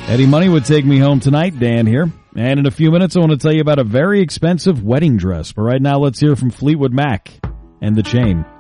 Eddie Money would take me home tonight. Dan here. And in a few minutes, I want to tell you about a very expensive wedding dress. But right now, let's hear from Fleetwood Mac and The Chain.